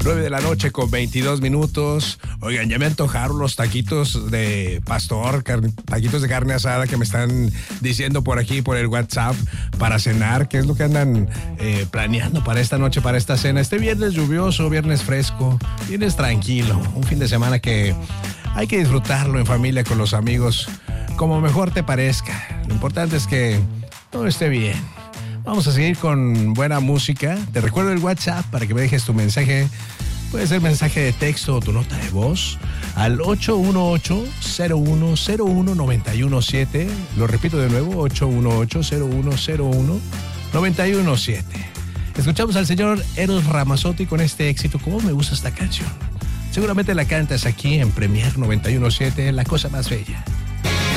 9 de la noche con 22 minutos. Oigan, ya me antojaron los taquitos de pastor, taquitos de carne asada que me están diciendo por aquí, por el WhatsApp, para cenar. ¿Qué es lo que andan planeando para esta noche, para esta cena? Este viernes lluvioso, viernes fresco, viernes tranquilo. Un fin de semana que hay que disfrutarlo en familia, con los amigos, como mejor te parezca. Lo importante es que todo esté bien. Vamos a seguir con buena música. Te recuerdo el WhatsApp para que me dejes tu mensaje. Puede ser mensaje de texto o tu nota de voz al 818-0101-917. Lo repito de nuevo, 818-0101-917. Escuchamos al señor Eros Ramazzotti con este éxito. ¿Cómo me gusta esta canción? Seguramente la cantas aquí en Premier 917, La Cosa Más Bella.